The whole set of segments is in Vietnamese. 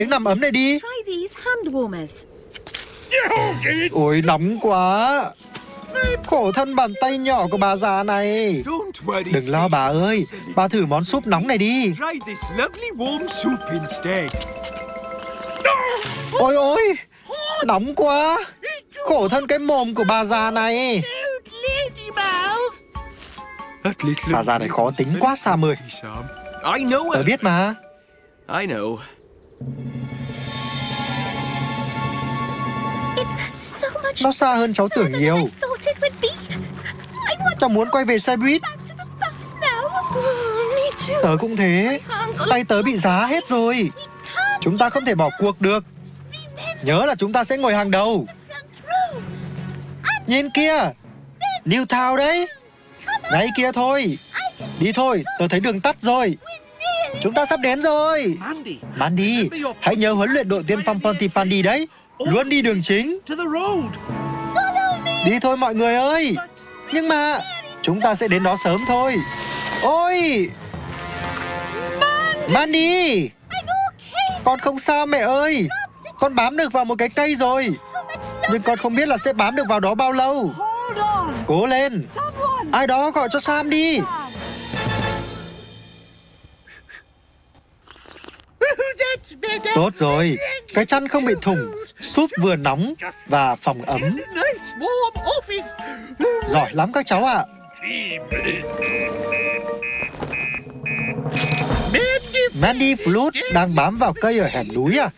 Những nằm ấm này đi. Try these hand warmers. Ôi nóng quá. Khổ thân bàn tay nhỏ của bà già này. Đừng lo bà ơi, bà thử món súp nóng này đi. Try this lovely warm soup instead. Ôi ôi, nóng quá. Khổ thân cái mồm của bà già này. Bà già này khó tính quá Sam ơi. I know Tớ her. biết mà. I know. It's so much Nó xa hơn cháu tưởng further nhiều. than I thought it would be. I want Cháu muốn quay về xe buýt. back to the bus now. Me too. Tớ cũng thế. Tay tớ bị giá hết rồi. Chúng ta không thể bỏ cuộc được. Nhớ là chúng ta sẽ ngồi hàng đầu. Front row. Nhìn kia, Newtown đấy. Ngay kia thôi. Đi thôi, tớ thấy đường tắt rồi. Chúng ta sắp đến rồi. Mandy, Mandy, hãy nhớ huấn luyện đội tiên phong Pontypandy đấy. Luôn đi đường chính. to the road. Đi thôi mọi người ơi. Nhưng mà chúng ta sẽ đến đó sớm thôi. Ôi Mandy, con không sao mẹ ơi. Con bám được vào một cái cây rồi. Nhưng con không biết là sẽ bám được vào đó bao lâu. Hold on. Cố lên. Someone. Ai đó gọi cho Sam đi. Tốt rồi. Cái chăn không bị thủng. Súp vừa nóng và phòng ấm. Nice warm office. Giỏi lắm các cháu ạ. Mandy Flood đang bám vào cây ở hẻm núi à?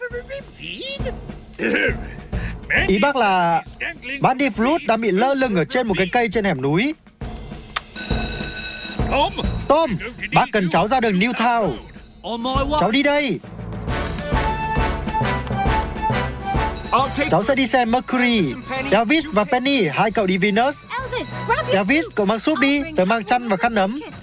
Ý bác là Mandy Flood đang bị lơ lửng ở trên một cái cây trên hẻm núi. Tom, bác cần cháu ra đường Newtown. On my way. Cháu đi đây. I'll take Cháu sẽ đi xe Mercury. Elvis và Penny, hai cậu đi Venus. Elvis, grab your Elvis, soup. cậu mang súp đi. Tớ mang chăn và khăn ấm. Kids.